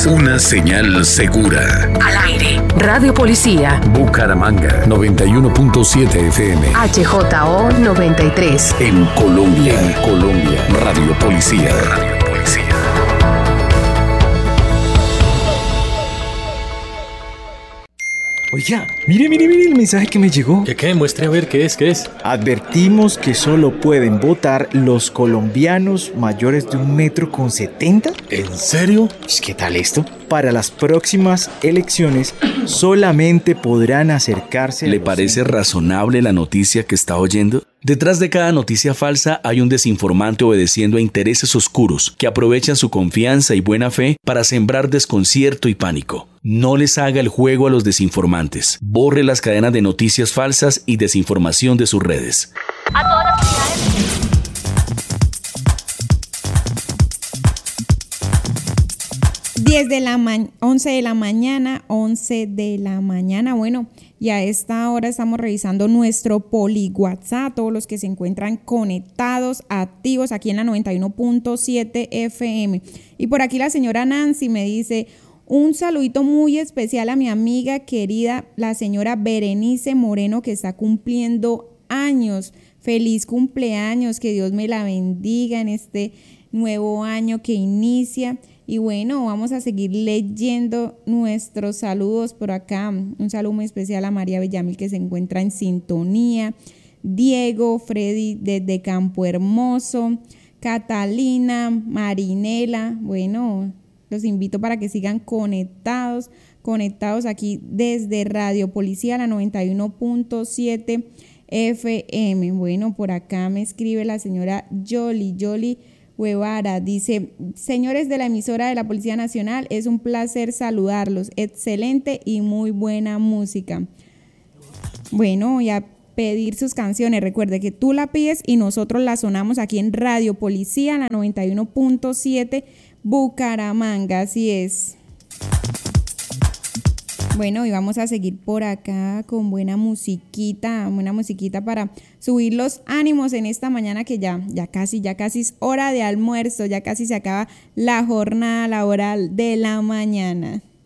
Una señal segura. Al aire. Radio Policía. Bucaramanga 91.7 FM. HJO 93. En Colombia. Radio Policía. Oiga, mire el mensaje que me llegó. ¿Qué? Muestre a ver qué es. Advertimos que solo pueden votar los colombianos mayores de 1,70 m. ¿En serio? ¿Qué tal esto? Para las próximas elecciones solamente podrán acercarse. ¿Le parece razonable la noticia que está oyendo? Detrás de cada noticia falsa hay un desinformante obedeciendo a intereses oscuros que aprovechan su confianza y buena fe para sembrar desconcierto y pánico. No les haga el juego a los desinformantes. Borre las cadenas de noticias falsas y desinformación de sus redes. A todas las unidades. 11 de la mañana. Bueno, y a esta hora estamos revisando nuestro Poli WhatsApp, todos los que se encuentran conectados, activos aquí en la 91.7 FM. Y por aquí la señora Nancy me dice: un saludito muy especial a mi amiga querida, la señora Berenice Moreno, que está cumpliendo años. Feliz cumpleaños, que Dios me la bendiga en este nuevo año que inicia. Y bueno, vamos a seguir leyendo nuestros saludos por acá. Un saludo muy especial a María Villamil, que se encuentra en sintonía. Diego, Freddy desde Campo Hermoso. Catalina, Marinela. Bueno, los invito para que sigan conectados aquí desde Radio Policía, la 91.7 FM. Bueno, por acá me escribe la señora Yoli Guevara, dice: señores de la emisora de la Policía Nacional, es un placer saludarlos, excelente y muy buena música. Bueno, y a pedir sus canciones, recuerde que tú la pides y nosotros la sonamos aquí en Radio Policía, la 91.7 Bucaramanga, así es. Bueno, y vamos a seguir por acá con buena musiquita para subir los ánimos en esta mañana, que ya casi es hora de almuerzo, ya casi se acaba la jornada laboral de la mañana.